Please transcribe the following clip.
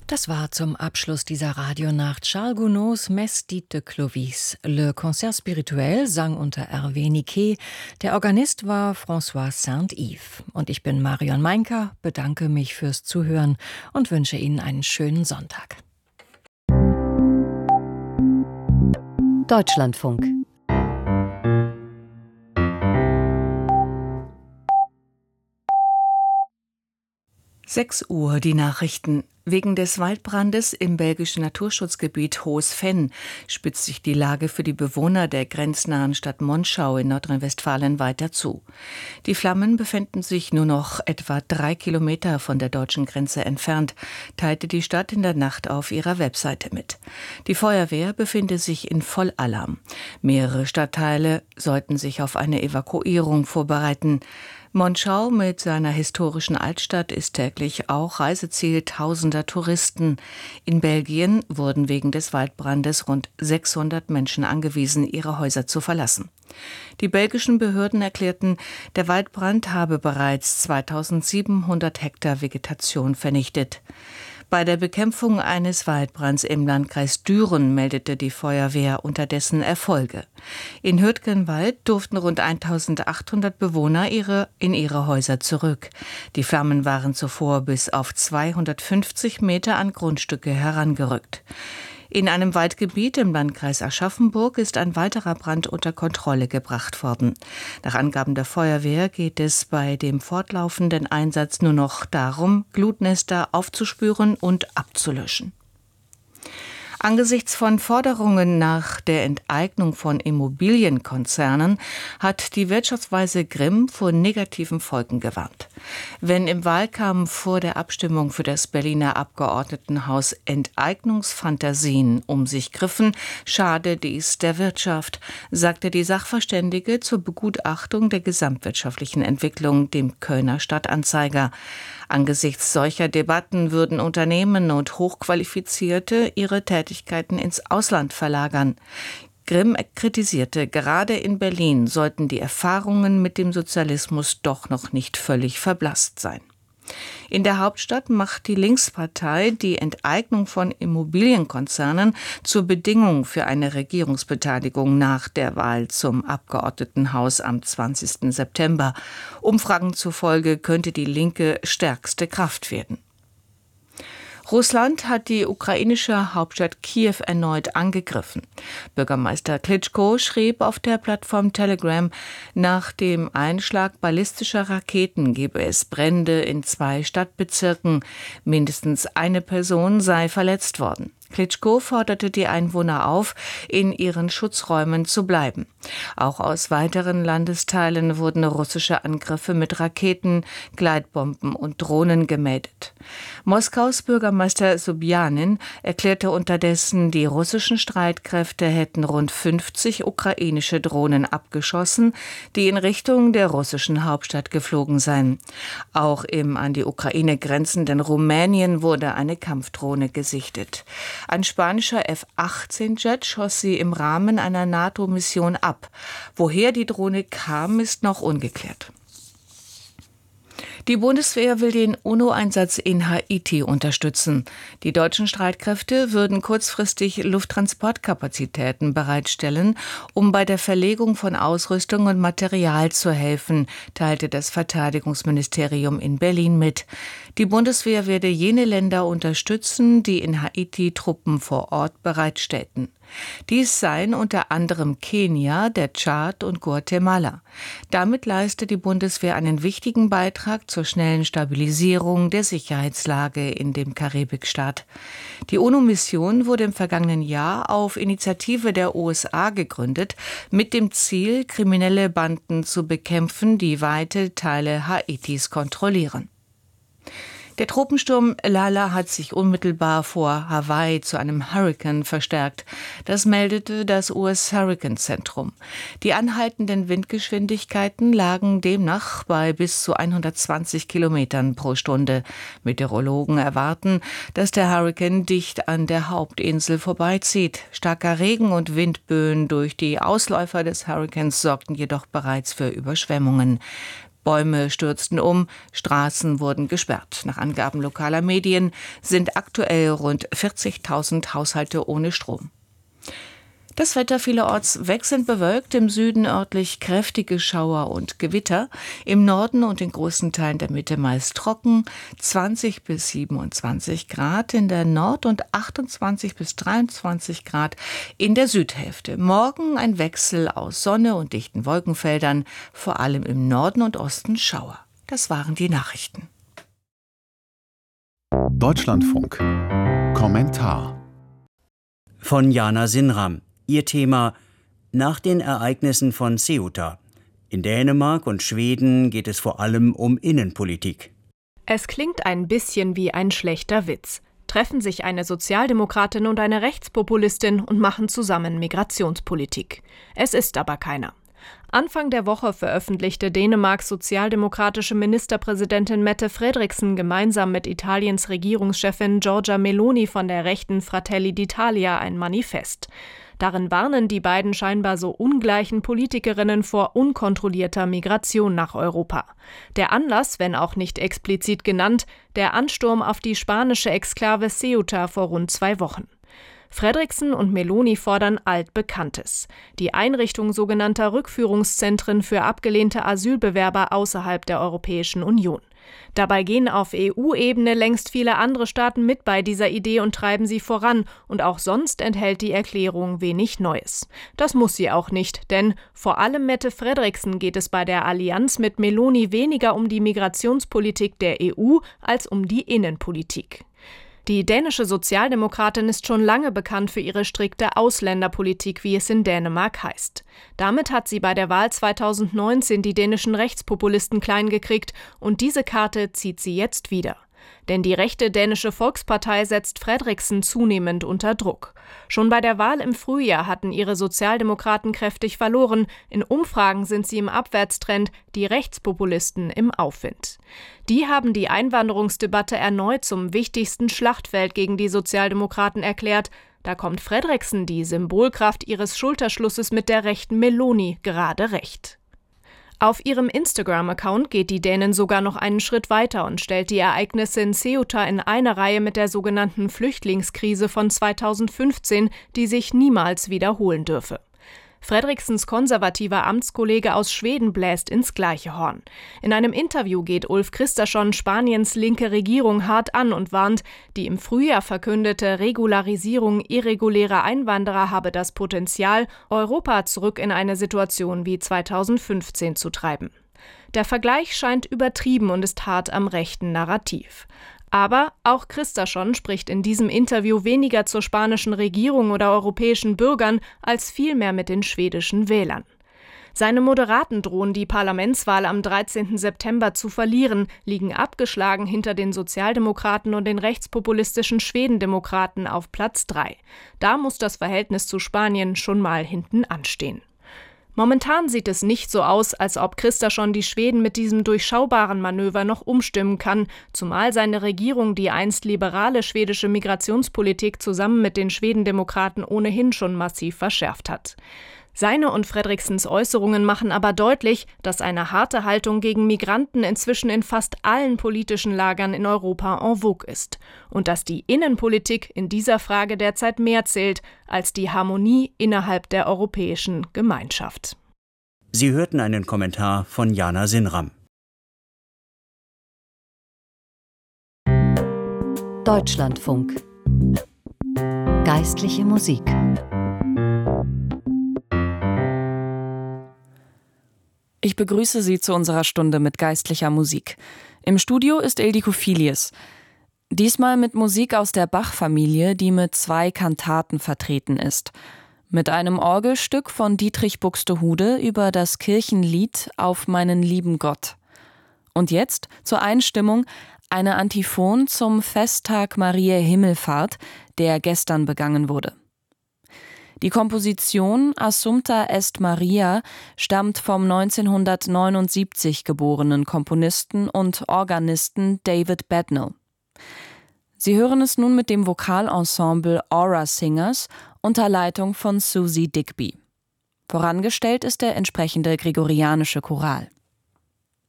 Das war zum Abschluss dieser Radionacht Charles Gounods Messe dite de Clovis. Le Concert Spirituel sang unter Hervé Niquet. Der Organist war François Saint-Yves. Und ich bin Marion Meinker, bedanke mich fürs Zuhören und wünsche Ihnen einen schönen Sonntag. Deutschlandfunk. Uhr die Nachrichten. Wegen des Waldbrandes im belgischen Naturschutzgebiet Hohes-Venn spitzt sich die Lage für die Bewohner der grenznahen Stadt Monschau in Nordrhein-Westfalen weiter zu. Die Flammen befänden sich nur noch etwa 3 Kilometer von der deutschen Grenze entfernt, teilte die Stadt in der Nacht auf ihrer Webseite mit. Die Feuerwehr befinde sich in Vollalarm. Mehrere Stadtteile sollten sich auf eine Evakuierung vorbereiten. Monschau mit seiner historischen Altstadt ist täglich auch Reiseziel tausender Touristen. In Belgien wurden wegen des Waldbrandes rund 600 Menschen angewiesen, ihre Häuser zu verlassen. Die belgischen Behörden erklärten, der Waldbrand habe bereits 2700 Hektar Vegetation vernichtet. Bei der Bekämpfung eines Waldbrands im Landkreis Düren meldete die Feuerwehr unterdessen Erfolge. In Hürtgenwald durften rund 1800 Bewohner in ihre Häuser zurück. Die Flammen waren zuvor bis auf 250 Meter an Grundstücke herangerückt. In einem Waldgebiet im Landkreis Aschaffenburg ist ein weiterer Brand unter Kontrolle gebracht worden. Nach Angaben der Feuerwehr geht es bei dem fortlaufenden Einsatz nur noch darum, Glutnester aufzuspüren und abzulöschen. Angesichts von Forderungen nach der Enteignung von Immobilienkonzernen hat die Wirtschaftsweise Grimm vor negativen Folgen gewarnt. Wenn im Wahlkampf vor der Abstimmung für das Berliner Abgeordnetenhaus Enteignungsfantasien um sich griffen, schade dies der Wirtschaft, sagte die Sachverständige zur Begutachtung der gesamtwirtschaftlichen Entwicklung dem Kölner Stadtanzeiger. Angesichts solcher Debatten würden Unternehmen und Hochqualifizierte ihre Tätigkeiten ins Ausland verlagern. Grimm kritisierte, gerade in Berlin sollten die Erfahrungen mit dem Sozialismus doch noch nicht völlig verblasst sein. In der Hauptstadt macht die Linkspartei die Enteignung von Immobilienkonzernen zur Bedingung für eine Regierungsbeteiligung nach der Wahl zum Abgeordnetenhaus am 20. September. Umfragen zufolge könnte die Linke stärkste Kraft werden. Russland hat die ukrainische Hauptstadt Kiew erneut angegriffen. Bürgermeister Klitschko schrieb auf der Plattform Telegram, nach dem Einschlag ballistischer Raketen gebe es Brände in 2 Stadtbezirken. Mindestens eine Person sei verletzt worden. Klitschko forderte die Einwohner auf, in ihren Schutzräumen zu bleiben. Auch aus weiteren Landesteilen wurden russische Angriffe mit Raketen, Gleitbomben und Drohnen gemeldet. Moskaus Bürgermeister Sobjanin erklärte unterdessen, die russischen Streitkräfte hätten rund 50 ukrainische Drohnen abgeschossen, die in Richtung der russischen Hauptstadt geflogen seien. Auch im an die Ukraine grenzenden Rumänien wurde eine Kampfdrohne gesichtet. Ein spanischer F-18-Jet schoss sie im Rahmen einer NATO-Mission ab. Woher die Drohne kam, ist noch ungeklärt. Die Bundeswehr will den UNO-Einsatz in Haiti unterstützen. Die deutschen Streitkräfte würden kurzfristig Lufttransportkapazitäten bereitstellen, um bei der Verlegung von Ausrüstung und Material zu helfen, teilte das Verteidigungsministerium in Berlin mit. Die Bundeswehr werde jene Länder unterstützen, die in Haiti Truppen vor Ort bereitstellten. Dies seien unter anderem Kenia, der Tschad und Guatemala. Damit leiste die Bundeswehr einen wichtigen Beitrag zur schnellen Stabilisierung der Sicherheitslage in dem Karibikstaat. Die UNO-Mission wurde im vergangenen Jahr auf Initiative der USA gegründet, mit dem Ziel, kriminelle Banden zu bekämpfen, die weite Teile Haitis kontrollieren. Der Tropensturm Lala hat sich unmittelbar vor Hawaii zu einem Hurrikan verstärkt. Das meldete das US-Hurrikan-Zentrum. Die anhaltenden Windgeschwindigkeiten lagen demnach bei bis zu 120 Kilometern pro Stunde. Meteorologen erwarten, dass der Hurrikan dicht an der Hauptinsel vorbeizieht. Starker Regen und Windböen durch die Ausläufer des Hurrikans sorgten jedoch bereits für Überschwemmungen. Bäume stürzten um, Straßen wurden gesperrt. Nach Angaben lokaler Medien sind aktuell rund 40.000 Haushalte ohne Strom. Das Wetter vielerorts wechselnd bewölkt, im Süden örtlich kräftige Schauer und Gewitter, im Norden und in großen Teilen der Mitte meist trocken, 20 bis 27 Grad in der Nord- und 28 bis 23 Grad in der Südhälfte. Morgen ein Wechsel aus Sonne und dichten Wolkenfeldern, vor allem im Norden und Osten Schauer. Das waren die Nachrichten. Deutschlandfunk. Kommentar von Jana Sinram. Ihr Thema: nach den Ereignissen von Ceuta. In Dänemark und Schweden geht es vor allem um Innenpolitik. Es klingt ein bisschen wie ein schlechter Witz. Treffen sich eine Sozialdemokratin und eine Rechtspopulistin und machen zusammen Migrationspolitik. Es ist aber keiner. Anfang der Woche veröffentlichte Dänemarks sozialdemokratische Ministerpräsidentin Mette Frederiksen gemeinsam mit Italiens Regierungschefin Giorgia Meloni von der rechten Fratelli d'Italia ein Manifest. Darin warnen die beiden scheinbar so ungleichen Politikerinnen vor unkontrollierter Migration nach Europa. Der Anlass, wenn auch nicht explizit genannt, der Ansturm auf die spanische Exklave Ceuta vor rund 2 Wochen. Frederiksen und Meloni fordern Altbekanntes: die Einrichtung sogenannter Rückführungszentren für abgelehnte Asylbewerber außerhalb der Europäischen Union. Dabei gehen auf EU-Ebene längst viele andere Staaten mit bei dieser Idee und treiben sie voran, und auch sonst enthält die Erklärung wenig Neues. Das muss sie auch nicht, denn vor allem Mette Frederiksen geht es bei der Allianz mit Meloni weniger um die Migrationspolitik der EU als um die Innenpolitik. Die dänische Sozialdemokratin ist schon lange bekannt für ihre strikte Ausländerpolitik, wie es in Dänemark heißt. Damit hat sie bei der Wahl 2019 die dänischen Rechtspopulisten kleingekriegt, und diese Karte zieht sie jetzt wieder. Denn die rechte dänische Volkspartei setzt Frederiksen zunehmend unter Druck. Schon bei der Wahl im Frühjahr hatten ihre Sozialdemokraten kräftig verloren. In Umfragen sind sie im Abwärtstrend, die Rechtspopulisten im Aufwind. Die haben die Einwanderungsdebatte erneut zum wichtigsten Schlachtfeld gegen die Sozialdemokraten erklärt. Da kommt Frederiksen, die Symbolkraft ihres Schulterschlusses mit der rechten Meloni, gerade recht. Auf ihrem Instagram-Account geht die Dänin sogar noch einen Schritt weiter und stellt die Ereignisse in Ceuta in eine Reihe mit der sogenannten Flüchtlingskrise von 2015, die sich niemals wiederholen dürfe. Fredriksens konservativer Amtskollege aus Schweden bläst ins gleiche Horn. In einem Interview geht Ulf Kristersson Spaniens linke Regierung hart an und warnt, die im Frühjahr verkündete Regularisierung irregulärer Einwanderer habe das Potenzial, Europa zurück in eine Situation wie 2015 zu treiben. Der Vergleich scheint übertrieben und ist hart am rechten Narrativ. Aber auch Kristersson spricht in diesem Interview weniger zur spanischen Regierung oder europäischen Bürgern als vielmehr mit den schwedischen Wählern. Seine Moderaten drohen, die Parlamentswahl am 13. September zu verlieren, liegen abgeschlagen hinter den Sozialdemokraten und den rechtspopulistischen Schwedendemokraten auf Platz 3. Da muss das Verhältnis zu Spanien schon mal hinten anstehen. Momentan sieht es nicht so aus, als ob Kristersson die Schweden mit diesem durchschaubaren Manöver noch umstimmen kann, zumal seine Regierung die einst liberale schwedische Migrationspolitik zusammen mit den Schwedendemokraten ohnehin schon massiv verschärft hat. Seine und Fredriksens Äußerungen machen aber deutlich, dass eine harte Haltung gegen Migranten inzwischen in fast allen politischen Lagern in Europa en vogue ist und dass die Innenpolitik in dieser Frage derzeit mehr zählt als die Harmonie innerhalb der Europäischen Gemeinschaft. Sie hörten einen Kommentar von Jana Sinram. Deutschlandfunk. Geistliche Musik. Ich begrüße Sie zu unserer Stunde mit geistlicher Musik. Im Studio ist Ildiko Filius. Diesmal mit Musik aus der Bach-Familie, die mit 2 Kantaten vertreten ist. Mit einem Orgelstück von Dietrich Buxtehude über das Kirchenlied Auf meinen lieben Gott. Und jetzt zur Einstimmung eine Antiphon zum Festtag Mariä Himmelfahrt, der gestern begangen wurde. Die Komposition Assumpta est Maria stammt vom 1979 geborenen Komponisten und Organisten David Bednall. Sie hören es nun mit dem Vokalensemble Aura Singers unter Leitung von Susie Digby. Vorangestellt ist der entsprechende gregorianische Choral.